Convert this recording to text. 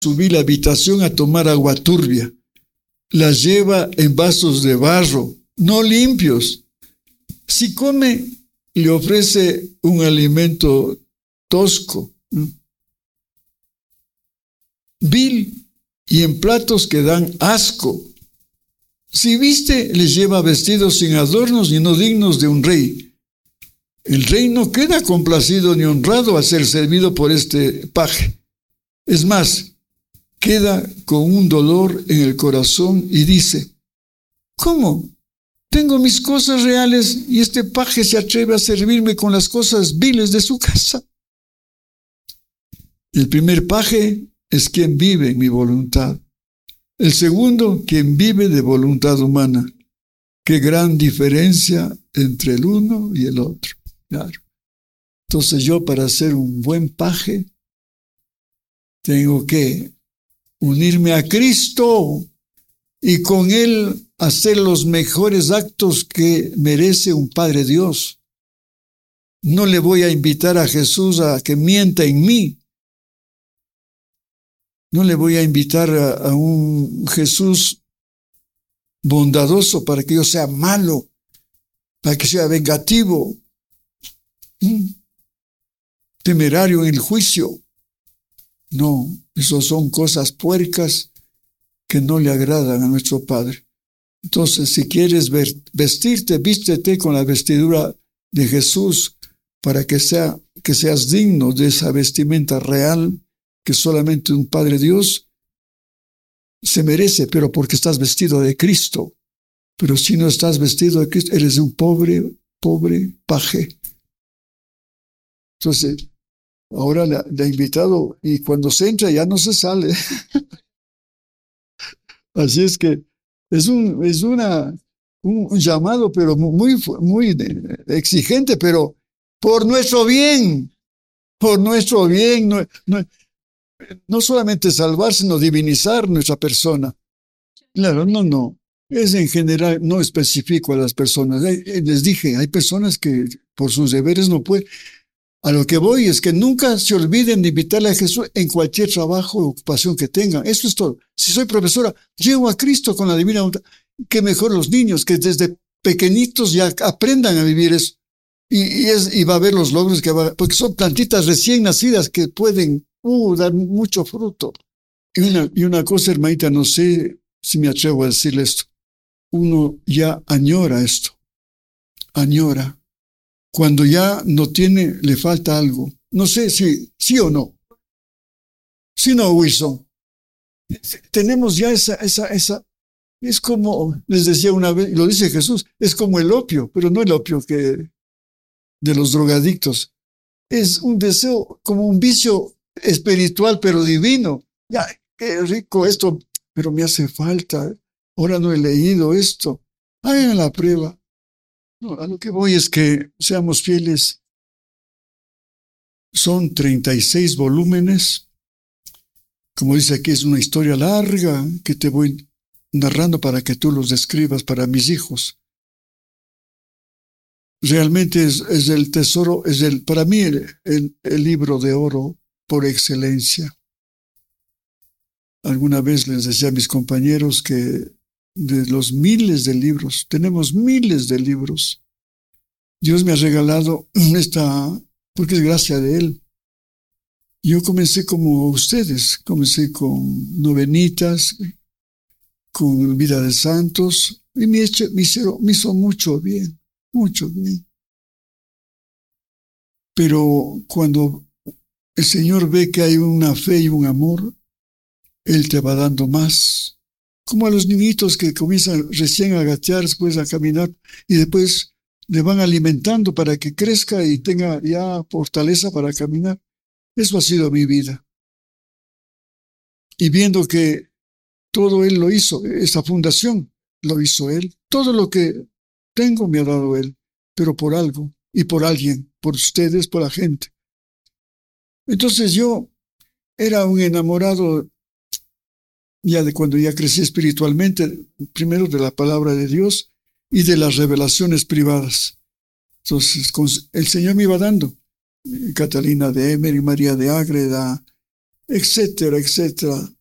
subir la habitación a tomar agua turbia. La lleva en vasos de barro, no limpios. Si come, le ofrece un alimento tosco, vil, y en platos que dan asco. Si viste, les lleva vestidos sin adornos y no dignos de un rey. El rey no queda complacido ni honrado a ser servido por este paje. Es más, queda con un dolor en el corazón y dice: ¿cómo? Tengo mis cosas reales y este paje se atreve a servirme con las cosas viles de su casa. El primer paje es quien vive en mi voluntad. El segundo, quien vive de voluntad humana. Qué gran diferencia entre el uno y el otro. Claro. Entonces yo, para ser un buen paje, tengo que unirme a Cristo y con Él hacer los mejores actos que merece un Padre Dios. No le voy a invitar a Jesús a que mienta en mí. No le voy a invitar a un Jesús bondadoso para que yo sea malo, para que sea vengativo, temerario en el juicio. No, eso son cosas puercas que no le agradan a nuestro Padre. Entonces, si quieres vestirte, vístete con la vestidura de Jesús para que seas digno de esa vestimenta real que solamente un Padre Dios se merece, pero porque estás vestido de Cristo. Pero si no estás vestido de Cristo, eres un pobre paje. Entonces, ahora le ha invitado y cuando se entra ya no se sale. Así es que es un llamado, pero muy exigente, pero por nuestro bien. Por nuestro bien. No solamente salvar, sino divinizar nuestra persona. Claro, no. Es en general, no específico a las personas. Les dije, hay personas que por sus deberes no pueden. A lo que voy es que nunca se olviden de invitarle a Jesús en cualquier trabajo o ocupación que tengan. Eso es todo. Si soy profesora, llevo a Cristo con la divina voluntad. Que mejor los niños que desde pequeñitos ya aprendan a vivir eso. Y va a ver los logros porque son plantitas recién nacidas que pueden dar mucho fruto. Y una cosa, hermanita, no sé si me atrevo a decirle esto. Uno ya añora esto. Añora. Cuando ya no tiene, le falta algo. No sé si sí o no. Sí, no, Wilson. Tenemos ya esa. Es como, les decía una vez, y lo dice Jesús, es como el opio, pero no el opio de los drogadictos. Es un deseo, como un vicio espiritual, pero divino. Ya, qué rico esto, pero me hace falta. Ahora no he leído esto. Hagan la prueba. No, a lo que voy es que seamos fieles. Son 36 volúmenes. Como dice aquí, es una historia larga que te voy narrando para que tú los describas para mis hijos. Realmente es el tesoro, para mí el libro de oro por excelencia. Alguna vez les decía a mis compañeros que de los miles de libros, tenemos miles de libros. Dios me ha regalado porque es gracia de Él. Yo comencé como ustedes, comencé con novenitas, con vida de santos, y me hizo mucho bien. Pero cuando el Señor ve que hay una fe y un amor, Él te va dando más. Como a los niñitos que comienzan recién a gatear, después a caminar, y después le van alimentando para que crezca y tenga ya fortaleza para caminar. Eso ha sido mi vida. Y viendo que todo Él lo hizo, esta fundación lo hizo Él. Todo lo que tengo me ha dado Él, pero por algo y por alguien, por ustedes, por la gente. Entonces yo era un enamorado ya de cuando ya crecí espiritualmente, primero de la palabra de Dios y de las revelaciones privadas. Entonces el Señor me iba dando Catalina de Emer y María de Ágreda, etcétera, etcétera.